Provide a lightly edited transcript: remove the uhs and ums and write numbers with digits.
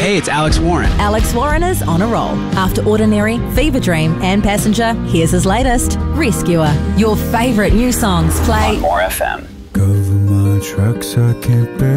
Hey, it's Alex Warren. Alex Warren is on a roll. After Ordinary, Fever Dream and Passenger, here's his latest, Rescuer. Your favourite new songs play on More FM. Cover my tracks, I can't bear